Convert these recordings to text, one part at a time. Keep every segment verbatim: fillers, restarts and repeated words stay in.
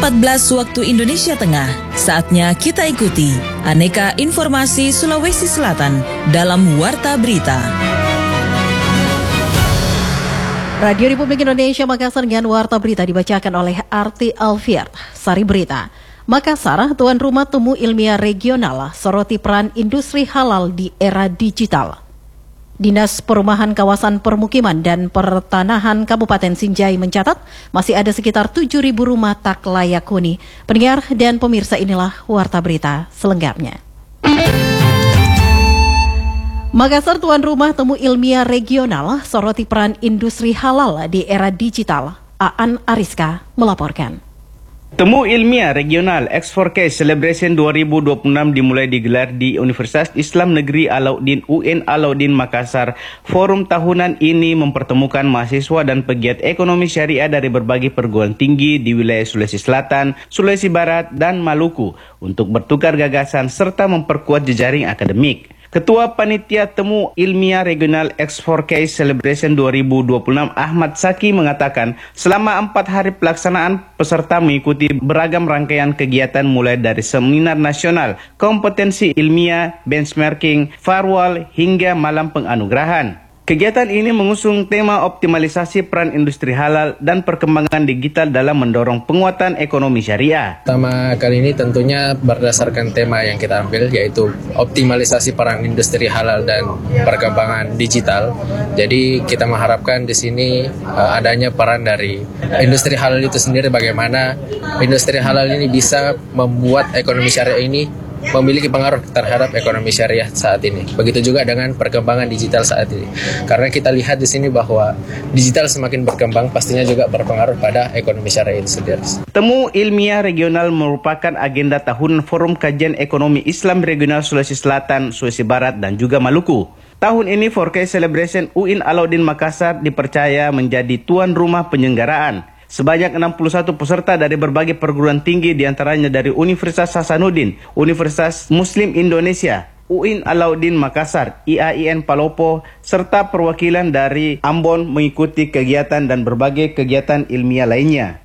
empat belas waktu Indonesia Tengah. Saatnya kita ikuti aneka informasi Sulawesi Selatan dalam Warta Berita. Radio Republik Indonesia Makassar dengan Warta Berita dibacakan oleh Arti Alfier. Sari Berita. Makassar, tuan rumah temu ilmiah regional, soroti peran industri halal di era digital. Dinas Perumahan Kawasan Permukiman dan Pertanahan Kabupaten Sinjai mencatat masih ada sekitar tujuh ribu rumah tak layak huni. Pendengar dan pemirsa, inilah Warta Berita selengkapnya. Makassar, tuan rumah temu ilmiah regional, soroti peran industri halal di era digital. Aan Ariska melaporkan. Temu ilmiah regional X four K Celebration dua ribu dua puluh enam dimulai digelar di Universitas Islam Negeri Alauddin U N Alauddin Makassar. Forum tahunan ini mempertemukan mahasiswa dan pegiat ekonomi syariah dari berbagai perguruan tinggi di wilayah Sulawesi Selatan, Sulawesi Barat, dan Maluku untuk bertukar gagasan serta memperkuat jejaring akademik. Ketua Panitia Temu Ilmiah Regional X four K Celebration dua ribu dua puluh enam Ahmad Saki mengatakan selama empat hari pelaksanaan peserta mengikuti beragam rangkaian kegiatan mulai dari seminar nasional, kompetensi ilmiah, benchmarking, firewall hingga malam penganugerahan. Kegiatan ini mengusung tema optimalisasi peran industri halal dan perkembangan digital dalam mendorong penguatan ekonomi syariah. Pertama kali ini tentunya berdasarkan tema yang kita ambil, yaitu optimalisasi peran industri halal dan perkembangan digital. Jadi kita mengharapkan di sini uh, adanya peran dari industri halal itu sendiri, bagaimana industri halal ini bisa membuat ekonomi syariah ini memiliki pengaruh terhadap ekonomi syariah saat ini. Begitu juga dengan perkembangan digital saat ini. Karena kita lihat di sini bahwa digital semakin berkembang, pastinya juga berpengaruh pada ekonomi syariah itu sendiri. Temu ilmiah regional merupakan agenda tahunan Forum Kajian Ekonomi Islam Regional Sulawesi Selatan, Sulawesi Barat, dan juga Maluku. Tahun ini four K Celebration U N Alauddin Makassar dipercaya menjadi tuan rumah penyelenggaraan. Sebanyak enam puluh satu peserta dari berbagai perguruan tinggi, diantaranya dari Universitas Hasanuddin, Universitas Muslim Indonesia, U N Alauddin Makassar, I A I N Palopo, serta perwakilan dari Ambon mengikuti kegiatan dan berbagai kegiatan ilmiah lainnya.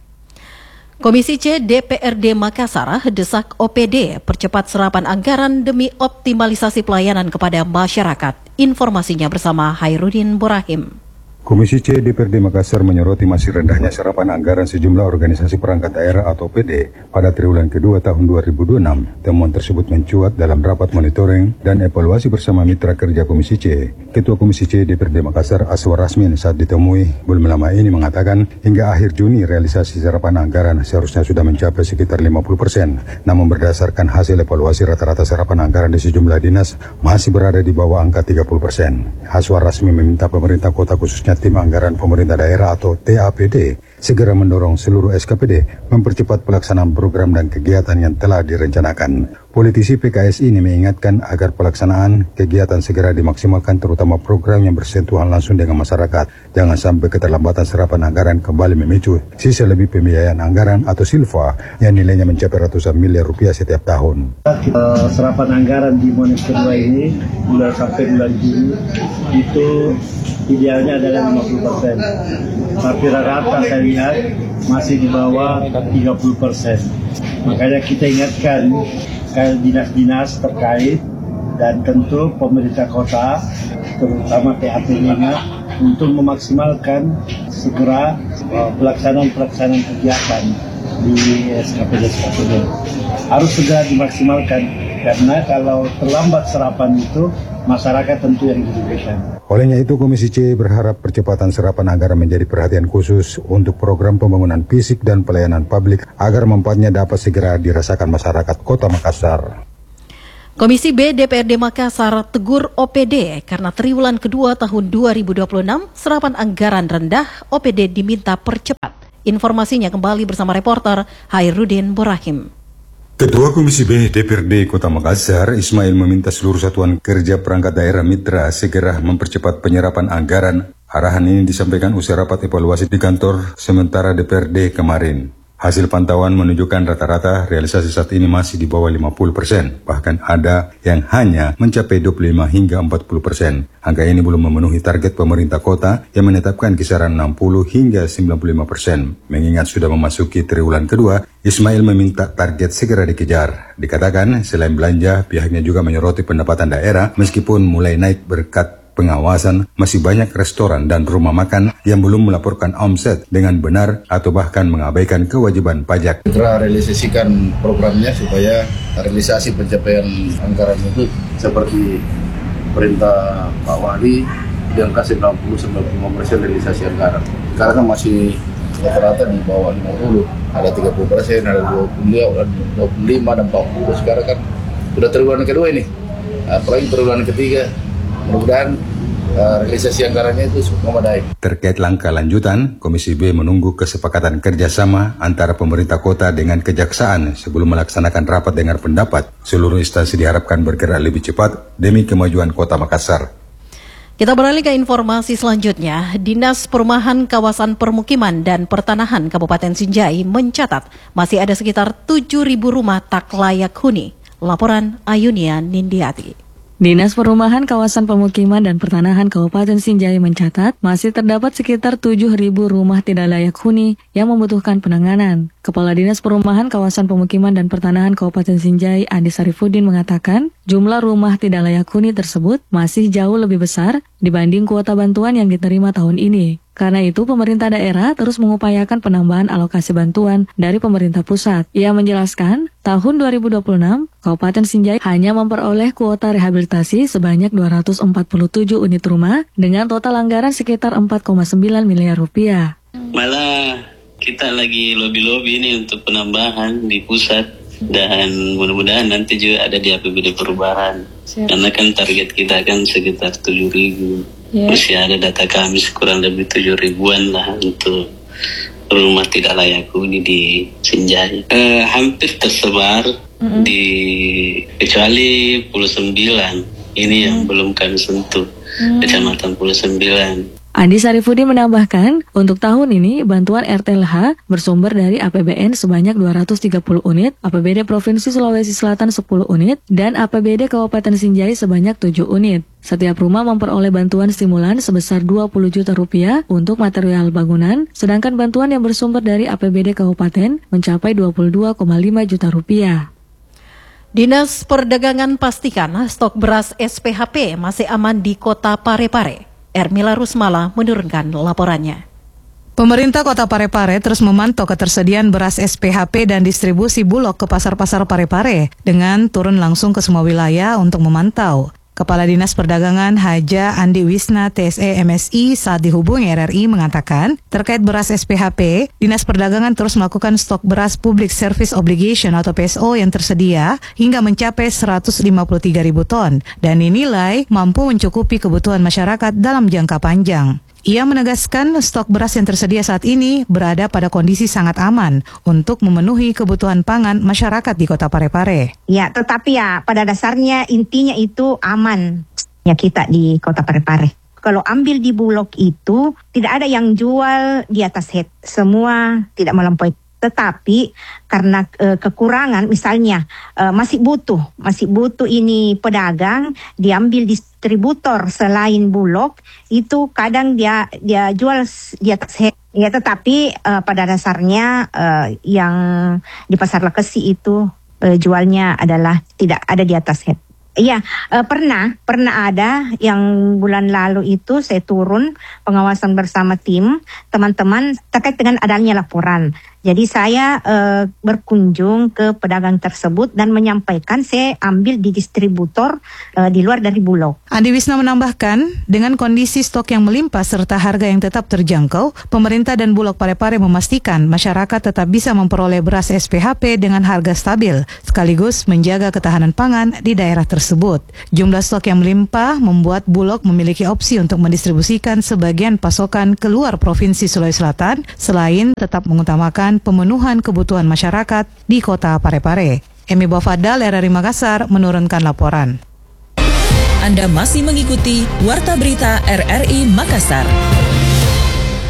Komisi C D P R D Makassar desak O P D percepat serapan anggaran demi optimalisasi pelayanan kepada masyarakat. Informasinya bersama Hairudin Borahim. Komisi C D P R D Makassar menyoroti masih rendahnya serapan anggaran sejumlah organisasi perangkat daerah atau O P D pada triwulan kedua tahun dua ribu dua puluh enam. Temuan tersebut mencuat dalam rapat monitoring dan evaluasi bersama mitra kerja Komisi C. Ketua Komisi C D P R D Makassar Aswar Rasmin saat ditemui belum lama ini mengatakan hingga akhir Juni realisasi serapan anggaran seharusnya sudah mencapai sekitar lima puluh persen. Namun berdasarkan hasil evaluasi rata-rata serapan anggaran di sejumlah dinas masih berada di bawah angka tiga puluh persen. Aswar Rasmin meminta pemerintah kota khususnya Tim Anggaran Pemerintah Daerah atau T A P D segera mendorong seluruh S K P D mempercepat pelaksanaan program dan kegiatan yang telah direncanakan. Politisi P K S ini mengingatkan agar pelaksanaan kegiatan segera dimaksimalkan, terutama program yang bersentuhan langsung dengan masyarakat. Jangan sampai keterlambatan serapan anggaran kembali memicu sisa lebih pembiayaan anggaran atau silfa yang nilainya mencapai ratusan miliar rupiah setiap tahun. Uh, serapan anggaran di Mones kedua ini bulan sampai bulan Juni itu idealnya adalah lima puluh persen, tapi rata-rata saya lihat masih di bawah tiga puluh persen. Makanya kita ingatkan ke dinas-dinas terkait dan tentu pemerintah kota, terutama T A P D-nya, untuk memaksimalkan segera pelaksanaan-pelaksanaan kegiatan di S K P D-S K P D. Harus segera dimaksimalkan, karena kalau terlambat serapan itu, masyarakat tentu yang dirugikan. Olehnya itu, Komisi C berharap percepatan serapan anggaran menjadi perhatian khusus untuk program pembangunan fisik dan pelayanan publik agar manfaatnya dapat segera dirasakan masyarakat Kota Makassar. Komisi B D P R D Makassar tegur O P D karena triwulan kedua tahun dua ribu dua puluh enam serapan anggaran rendah, O P D diminta percepat. Informasinya kembali bersama reporter Hairudin Borahim. Ketua Komisi B D P R D Kota Makassar, Ismail, meminta seluruh satuan kerja perangkat daerah mitra segera mempercepat penyerapan anggaran. Arahan ini disampaikan usai rapat evaluasi di kantor sementara D P R D kemarin. Hasil pantauan menunjukkan rata-rata realisasi saat ini masih di bawah lima puluh persen, bahkan ada yang hanya mencapai dua puluh lima hingga empat puluh persen. Angka ini belum memenuhi target pemerintah kota yang menetapkan kisaran enam puluh hingga sembilan puluh lima persen. Mengingat sudah memasuki triwulan kedua, Ismail meminta target segera dikejar. Dikatakan selain belanja, pihaknya juga menyoroti pendapatan daerah meskipun mulai naik berkat pengawasan, masih banyak restoran dan rumah makan yang belum melaporkan omset dengan benar atau bahkan mengabaikan kewajiban pajak. Kita realisasikan programnya supaya realisasi pencapaian anggaran itu seperti perintah Pak Wali yang kasih enam puluh sampai sembilan puluh lima persen realisasi anggaran. Sekarang kan masih rata-rata di bawah lima puluh, ada tiga puluh persen, ada dua puluh lima dan empat puluh. Sekarang kan sudah triwulan kedua ini, apalagi triwulan ketiga. Mudah-mudahan uh, realisasi anggarannya itu memadai. Terkait langkah lanjutan, Komisi B menunggu kesepakatan kerjasama antara pemerintah kota dengan kejaksaan sebelum melaksanakan rapat dengar pendapat. Seluruh instansi diharapkan bergerak lebih cepat demi kemajuan Kota Makassar. Kita beralih ke informasi selanjutnya. Dinas Perumahan Kawasan Permukiman dan Pertanahan Kabupaten Sinjai mencatat masih ada sekitar tujuh ribu rumah tak layak huni. Laporan Ayunia Nindiati. Dinas Perumahan Kawasan Pemukiman dan Pertanahan Kabupaten Sinjai mencatat masih terdapat sekitar tujuh ribu rumah tidak layak huni yang membutuhkan penanganan. Kepala Dinas Perumahan Kawasan Pemukiman dan Pertanahan Kabupaten Sinjai, Andi Sarifudin mengatakan, jumlah rumah tidak layak huni tersebut masih jauh lebih besar dibanding kuota bantuan yang diterima tahun ini. Karena itu, pemerintah daerah terus mengupayakan penambahan alokasi bantuan dari pemerintah pusat. Ia menjelaskan, tahun dua ribu dua puluh enam, Kabupaten Sinjai hanya memperoleh kuota rehabilitasi sebanyak dua ratus empat puluh tujuh unit rumah dengan total anggaran sekitar empat koma sembilan miliar rupiah. Malah kita lagi lobi-lobi ini untuk penambahan di pusat dan mudah-mudahan nanti juga ada di A P B D perubahan. Siap. Karena kan target kita kan sekitar tujuh ribu. Yeah. Masih ada data kami kurang lebih tujuh ribuan lah untuk rumah tidak layak huni di Sinjai. Eh, hampir tersebar mm-hmm. di kecuali Pulau Sembilan. Ini mm-hmm. yang belum kami sentuh, mm-hmm. Kecamatan Pulau Sembilan. Andi Sarifudin menambahkan, untuk tahun ini bantuan R T L H bersumber dari A P B N sebanyak dua ratus tiga puluh unit, A P B D Provinsi Sulawesi Selatan sepuluh unit, dan A P B D Kabupaten Sinjai sebanyak tujuh unit. Setiap rumah memperoleh bantuan stimulan sebesar dua puluh juta rupiah untuk material bangunan, sedangkan bantuan yang bersumber dari A P B D Kabupaten mencapai dua puluh dua koma lima juta rupiah. Dinas Perdagangan pastikan stok beras S P H P masih aman di Kota Parepare. Ermila Rusmala menurunkan laporannya. Pemerintah Kota Parepare terus memantau ketersediaan beras S P H P dan distribusi Bulog ke pasar-pasar Parepare dengan turun langsung ke semua wilayah untuk memantau. Kepala Dinas Perdagangan Haja Andi Wisna T S E M S I saat dihubungi R R I mengatakan, terkait beras S P H P, Dinas Perdagangan terus melakukan stok beras Public Service Obligation atau P S O yang tersedia hingga mencapai seratus lima puluh tiga ribu ton dan dinilai mampu mencukupi kebutuhan masyarakat dalam jangka panjang. Ia menegaskan stok beras yang tersedia saat ini berada pada kondisi sangat aman untuk memenuhi kebutuhan pangan masyarakat di Kota Parepare. Ya, tetapi ya pada dasarnya intinya itu aman ya kita di Kota Parepare. Kalau ambil di Bulog itu tidak ada yang jual di atas head, semua tidak melampaui. Tetapi karena e, kekurangan misalnya e, masih butuh, masih butuh ini pedagang diambil distributor selain Bulog itu kadang dia dia jual di atas head. Ya tetapi e, pada dasarnya e, yang di Pasar Lekesi itu e, jualnya adalah tidak ada di atas head. Iya, eh, pernah, pernah ada yang bulan lalu itu saya turun pengawasan bersama tim teman-teman terkait dengan adanya laporan. Jadi saya eh, berkunjung ke pedagang tersebut dan menyampaikan saya ambil di distributor eh, di luar dari Bulog. Andi Wisna menambahkan, dengan kondisi stok yang melimpah serta harga yang tetap terjangkau, pemerintah dan Bulog Parepare memastikan masyarakat tetap bisa memperoleh beras S P H P dengan harga stabil, sekaligus menjaga ketahanan pangan di daerah tersebut. Jumlah stok yang melimpah membuat Bulog memiliki opsi untuk mendistribusikan sebagian pasokan keluar Provinsi Sulawesi Selatan, selain tetap mengutamakan pemenuhan kebutuhan masyarakat di Kota Parepare. Emi Bafadal, R R I Makassar, menurunkan laporan. Anda masih mengikuti Warta Berita R R I Makassar.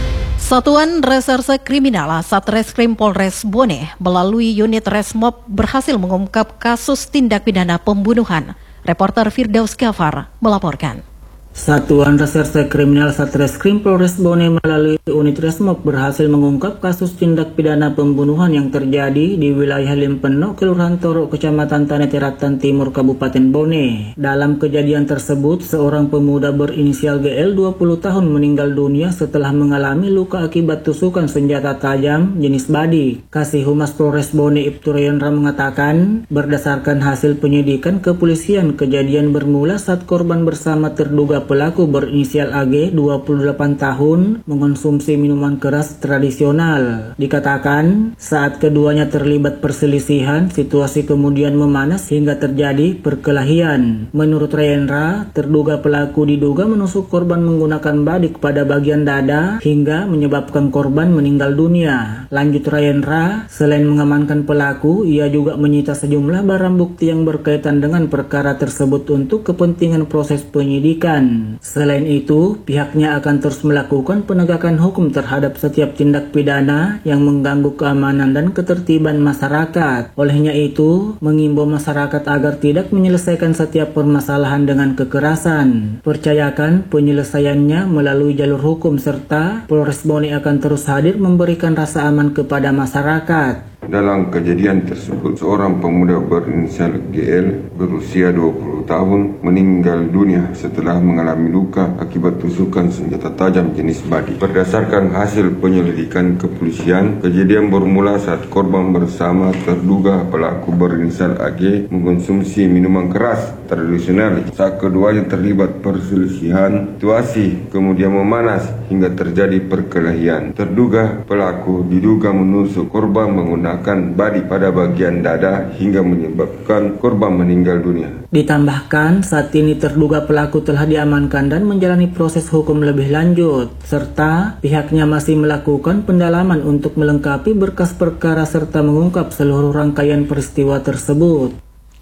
Satuan Reserse Kriminal Satreskrim Polres Bone melalui unit Resmob berhasil mengungkap kasus tindak pidana pembunuhan. Reporter Firdaus Gafar melaporkan. Satuan Reserse Kriminal Satreskrim Polres Bone melalui unit Resmob berhasil mengungkap kasus tindak pidana pembunuhan yang terjadi di wilayah Limpeno, Kelurahan Toro, Kecamatan Tanetiratan Timur, Kabupaten Bone. Dalam kejadian tersebut, seorang pemuda berinisial G L dua puluh tahun meninggal dunia setelah mengalami luka akibat tusukan senjata tajam jenis badi. Kasih Humas Polres Bone Ibtu Rayendra mengatakan, berdasarkan hasil penyidikan kepolisian, kejadian bermula saat korban bersama terduga pelaku berinisial A G dua puluh delapan tahun mengonsumsi minuman keras tradisional. Dikatakan saat keduanya terlibat perselisihan, situasi kemudian memanas hingga terjadi perkelahian. Menurut Rayendra, terduga pelaku diduga menusuk korban menggunakan badik pada bagian dada hingga menyebabkan korban meninggal dunia. Lanjut Rayendra, selain mengamankan pelaku, ia juga menyita sejumlah barang bukti yang berkaitan dengan perkara tersebut untuk kepentingan proses penyidikan. Selain itu, pihaknya akan terus melakukan penegakan hukum terhadap setiap tindak pidana yang mengganggu keamanan dan ketertiban masyarakat. Olehnya itu, mengimbau masyarakat agar tidak menyelesaikan setiap permasalahan dengan kekerasan. Percayakan penyelesaiannya melalui jalur hukum serta Polres Bone akan terus hadir memberikan rasa aman kepada masyarakat. Dalam kejadian tersebut, seorang pemuda berinisial G L berusia dua puluh tahun meninggal dunia setelah mengalami luka akibat tusukan senjata tajam jenis badi. Berdasarkan hasil penyelidikan kepolisian, kejadian bermula saat korban bersama terduga pelaku berinisial A G mengkonsumsi minuman keras tradisional. Saat keduanya terlibat perselisihan, situasi kemudian memanas hingga terjadi perkelahian. Terduga pelaku diduga menusuk korban menggunakan badi pada bagian dada hingga menyebabkan korban meninggal dunia. Ditambahkan, saat ini terduga pelaku telah diamankan dan menjalani proses hukum lebih lanjut, serta pihaknya masih melakukan pendalaman untuk melengkapi berkas perkara serta mengungkap seluruh rangkaian peristiwa tersebut.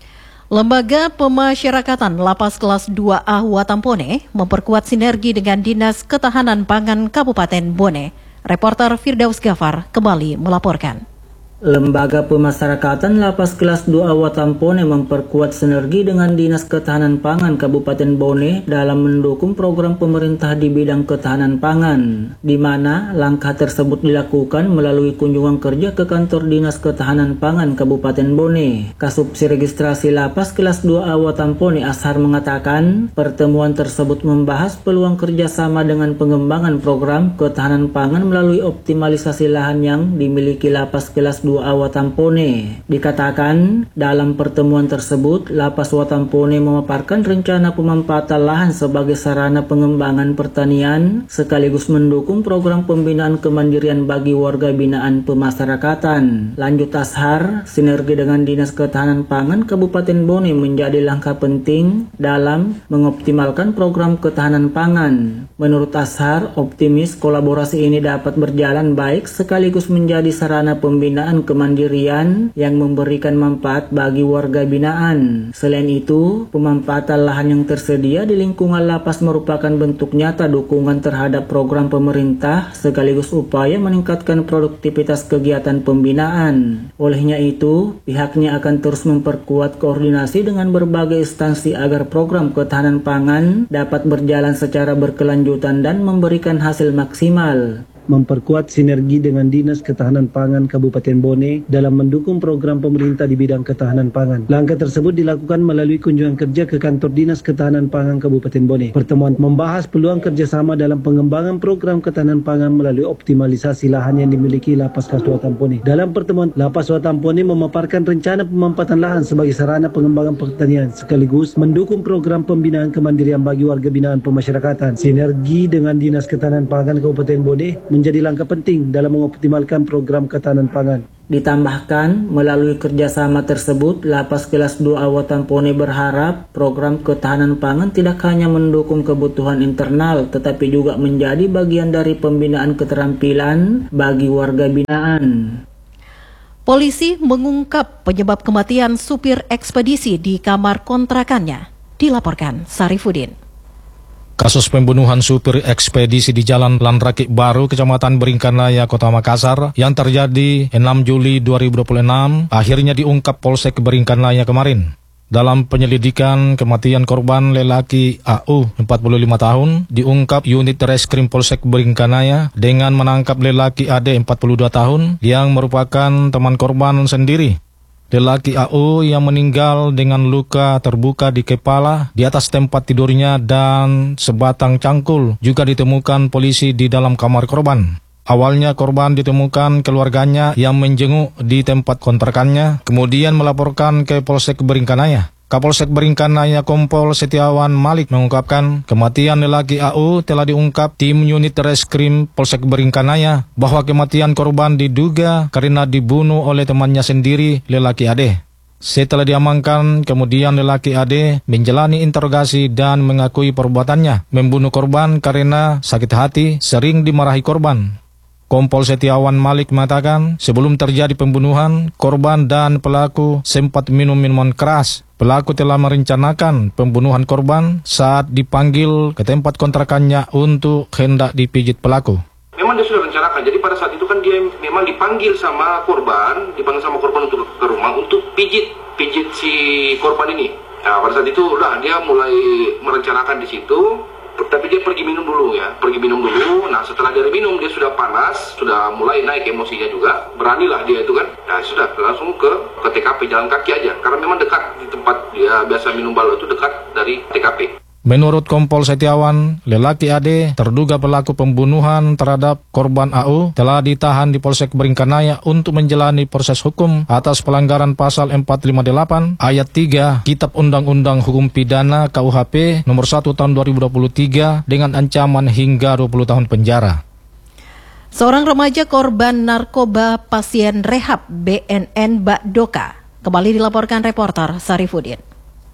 Lembaga Pemasyarakatan Lapas Kelas dua A Watampone memperkuat sinergi dengan Dinas Ketahanan Pangan Kabupaten Bone. Reporter Firdaus Gafar kembali melaporkan. Lembaga Pemasyarakatan Lapas Kelas dua A Watampone memperkuat sinergi dengan Dinas Ketahanan Pangan Kabupaten Bone dalam mendukung program pemerintah di bidang ketahanan pangan, di mana langkah tersebut dilakukan melalui kunjungan kerja ke kantor Dinas Ketahanan Pangan Kabupaten Bone. Kasubsi Registrasi Lapas Kelas dua A Watampone Ashar mengatakan, pertemuan tersebut membahas peluang kerjasama dengan pengembangan program ketahanan pangan melalui optimalisasi lahan yang dimiliki Lapas Kelas dua A Watampone. Dikatakan dalam pertemuan tersebut, Lapas Watampone memaparkan rencana pemampatan lahan sebagai sarana pengembangan pertanian sekaligus mendukung program pembinaan kemandirian bagi warga binaan pemasyarakatan. Lanjut Ashar, sinergi dengan Dinas Ketahanan Pangan Kabupaten Bone menjadi langkah penting dalam mengoptimalkan program ketahanan pangan. Menurut Ashar, optimis kolaborasi ini dapat berjalan baik sekaligus menjadi sarana pembinaan kemandirian yang memberikan manfaat bagi warga binaan. Selain itu, pemanfaatan lahan yang tersedia di lingkungan lapas merupakan bentuk nyata dukungan terhadap program pemerintah sekaligus upaya meningkatkan produktivitas kegiatan pembinaan. Olehnya itu, pihaknya akan terus memperkuat koordinasi dengan berbagai instansi agar program ketahanan pangan dapat berjalan secara berkelanjutan dan memberikan hasil maksimal. Memperkuat sinergi dengan Dinas Ketahanan Pangan Kabupaten Bone dalam mendukung program pemerintah di bidang ketahanan pangan. Langkah tersebut dilakukan melalui kunjungan kerja ke kantor Dinas Ketahanan Pangan Kabupaten Bone. Pertemuan membahas peluang kerjasama dalam pengembangan program ketahanan pangan melalui optimalisasi lahan yang dimiliki Lapas Kelas dua Watampone. Dalam pertemuan, Lapas Watampone memaparkan rencana pemampatan lahan sebagai sarana pengembangan pertanian sekaligus mendukung program pembinaan kemandirian bagi warga binaan pemasyarakatan. Sinergi dengan Dinas Ketahanan Pangan Kabupaten Bone menjadi langkah penting dalam mengoptimalkan program ketahanan pangan. Ditambahkan, melalui kerjasama tersebut, Lapas Kelas dua A Watampone berharap program ketahanan pangan tidak hanya mendukung kebutuhan internal, tetapi juga menjadi bagian dari pembinaan keterampilan bagi warga binaan. Polisi mengungkap penyebab kematian supir ekspedisi di kamar kontrakannya. Dilaporkan Sarifudin. Kasus pembunuhan supir ekspedisi di Jalan Landraki Baru, Kecamatan Beringkanaya, Kota Makassar yang terjadi enam Juli dua ribu dua puluh enam akhirnya diungkap Polsek Beringkanaya kemarin. Dalam penyelidikan kematian korban lelaki A U empat puluh lima tahun diungkap unit Reskrim Polsek Beringkanaya dengan menangkap lelaki A D empat puluh dua tahun yang merupakan teman korban sendiri. Lelaki A U yang meninggal dengan luka terbuka di kepala, di atas tempat tidurnya dan sebatang cangkul juga ditemukan polisi di dalam kamar korban. Awalnya korban ditemukan keluarganya yang menjenguk di tempat kontrakannya, kemudian melaporkan ke Polsek Beringkanaya. Kapolsek Beringkanaya Kompol Setiawan Malik mengungkapkan kematian lelaki A U telah diungkap tim unit Reskrim Polsek Beringkanaya bahwa kematian korban diduga karena dibunuh oleh temannya sendiri, lelaki A D. Setelah diamankan, kemudian lelaki A D menjalani interogasi dan mengakui perbuatannya membunuh korban karena sakit hati, sering dimarahi korban. Kompol Setiawan Malik mengatakan sebelum terjadi pembunuhan, korban dan pelaku sempat minum minuman keras. Pelaku telah merencanakan pembunuhan korban saat dipanggil ke tempat kontrakannya untuk hendak dipijit pelaku. Memang dia sudah rencanakan, jadi pada saat itu kan dia memang dipanggil sama korban, dipanggil sama korban untuk ke rumah untuk pijit, pijit si korban ini. Nah, pada saat itu udah dia mulai merencanakan di situ. Tapi dia pergi minum dulu ya, pergi minum dulu. Nah setelah dia minum dia sudah panas, sudah mulai naik emosinya juga. Beranilah dia itu kan. Nah sudah langsung ke ke T K P, jalan kaki aja. Karena memang dekat di tempat dia biasa minum balo itu dekat dari T K P. Menurut Kompol Setiawan, lelaki A D terduga pelaku pembunuhan terhadap korban A U telah ditahan di Polsek Beringkanaya untuk menjalani proses hukum atas pelanggaran pasal empat lima delapan ayat tiga Kitab Undang-Undang Hukum Pidana K U H P nomor satu tahun dua ribu dua puluh tiga dengan ancaman hingga dua puluh tahun penjara. Seorang remaja korban narkoba pasien rehab B N N Badoka kembali dilaporkan reporter Sarifudin.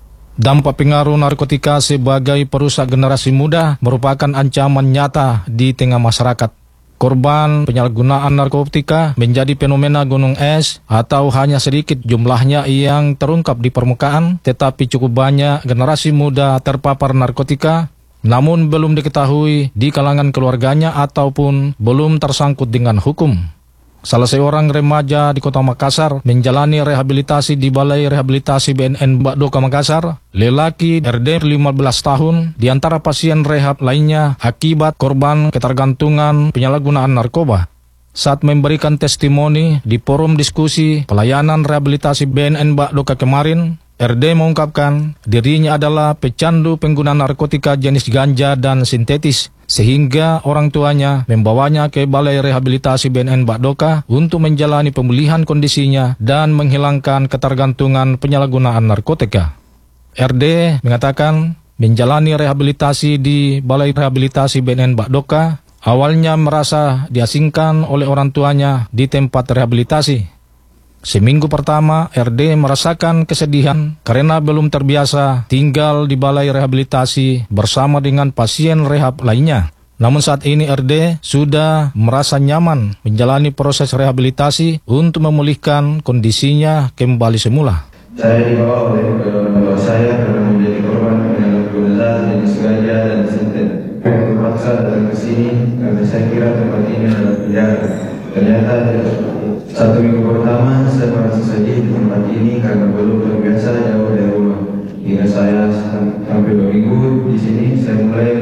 Dampak pengaruh narkotika sebagai perusak generasi muda merupakan ancaman nyata di tengah masyarakat. Korban penyalahgunaan narkotika menjadi fenomena gunung es atau hanya sedikit jumlahnya yang terungkap di permukaan, tetapi cukup banyak generasi muda terpapar narkotika, namun belum diketahui di kalangan keluarganya ataupun belum tersangkut dengan hukum. Salah seorang remaja di Kota Makassar menjalani rehabilitasi di Balai Rehabilitasi B N N Badoka Makassar. Lelaki R D lima belas tahun di antara pasien rehab lainnya akibat korban ketergantungan penyalahgunaan narkoba. Saat memberikan testimoni di forum diskusi pelayanan rehabilitasi B N N Badoka kemarin, R D mengungkapkan dirinya adalah pecandu pengguna narkotika jenis ganja dan sintetis, sehingga orang tuanya membawanya ke Balai Rehabilitasi B N N Badoka untuk menjalani pemulihan kondisinya dan menghilangkan ketergantungan penyalahgunaan narkotika. R D mengatakan menjalani rehabilitasi di Balai Rehabilitasi B N N Badoka awalnya merasa diasingkan oleh orang tuanya di tempat rehabilitasi. Seminggu pertama, R D merasakan kesedihan karena belum terbiasa tinggal di balai rehabilitasi bersama dengan pasien rehab lainnya. Namun saat ini R D sudah merasa nyaman menjalani proses rehabilitasi untuk memulihkan kondisinya kembali semula. Saya dibawa oleh kedua orang tua saya karena menjadi korban penyalahgunaan jenis ganja dan sintetis. Saya terpaksa datang ke sini karena saya kira tempat ini adalah penjara. Ternyata satu minggu pertama saya merasa sedih di tempat ini karena belum terbiasa jauh dari rumah. Hingga saya hampir dua minggu di sini, saya mulai